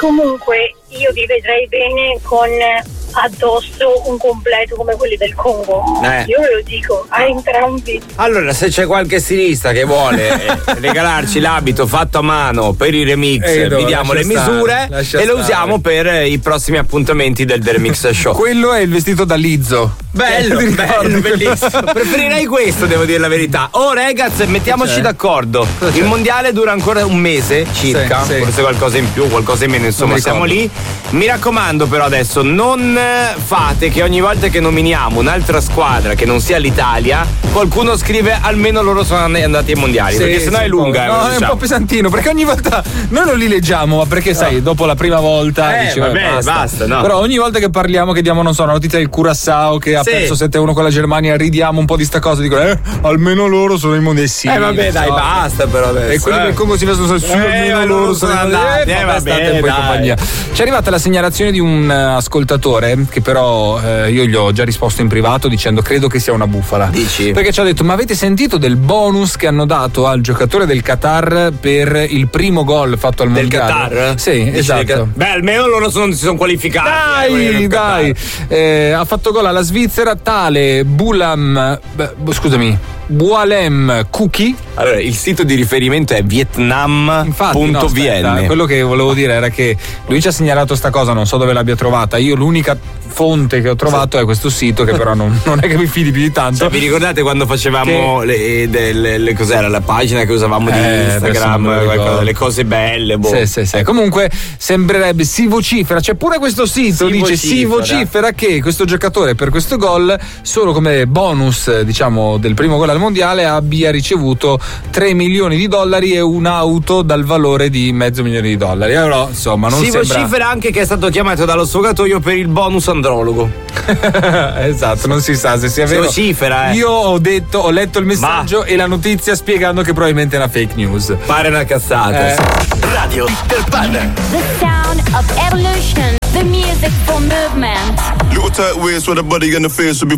comunque io vi vedrei bene con addosso un completo come quelli del Congo. Io ve lo dico a entrambi. Allora, se c'è qualche stilista che vuole regalarci l'abito fatto a mano per i remix, vi diamo le misure e lo usiamo per i prossimi appuntamenti del The Remix Show. Quello è il vestito da Lizzo. Bello, bellissimo. Preferirei questo, devo dire la verità. Ragazzi, mettiamoci d'accordo. Il mondiale dura ancora un mese circa, forse qualcosa in più, qualcosa in meno, insomma siamo lì. Mi raccomando però adesso non fate che ogni volta che nominiamo un'altra squadra che non sia l'Italia qualcuno scrive almeno loro sono andati ai mondiali, perché sennò è lunga. No, è un po' pesantino, perché ogni volta noi non li leggiamo, ma perché sai, dopo la prima volta dici, vabbè, basta, no. Però ogni volta che parliamo, che diamo, non so, una notizia del Curaçao che ha perso 7-1 con la Germania, ridiamo un po' di sta cosa, dico almeno loro sono i mondiali. Vabbè, dai, basta però adesso. E quelli del Congo si vestono almeno loro sono andati. Compagnia. Ci è arrivata la segnalazione di un ascoltatore che però io gli ho già risposto in privato dicendo credo che sia una bufala. Dici? Perché ci ha detto: ma avete sentito del bonus che hanno dato al giocatore del Qatar per il primo gol fatto al mondiale? Del Qatar? Sì, esatto. Beh, almeno loro si sono qualificati. Dai. Ha fatto gol alla Svizzera tale Bualem Kuki. Allora, il sito di riferimento è vietnam.vn. Quello che volevo dire era che lui ci ha segnalato sta cosa, non so dove l'abbia trovata. Io l'unica fonte che ho trovato è questo sito, che però non è che mi fidi più di tanto. Vi ricordate quando facevamo le cos'era la pagina che usavamo di Instagram, le cose belle? Sì. Comunque sembrerebbe, si vocifera, c'è pure questo sito, si vocifera che questo giocatore per questo gol, solo come bonus diciamo del primo gol al mondiale, abbia ricevuto $3 milioni e un'auto dal valore di $500,000. Però insomma non sembra. Si vocifera anche che è stato chiamato dallo sfogatoio per il bonus andrologo. Esatto, non si sa se sia vero. Si vocifera. Io ho letto il messaggio e la notizia spiegando che probabilmente è una fake news. Pare una cazzata. Radio Peter Pan. The sound of evolution. The music for movement. Little tight waist with a body and the face will be